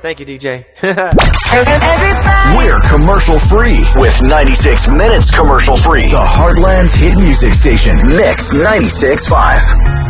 Thank you, DJ. We're commercial free with 96 minutes commercial free. The Heartland's hit music station, Mix 96.5.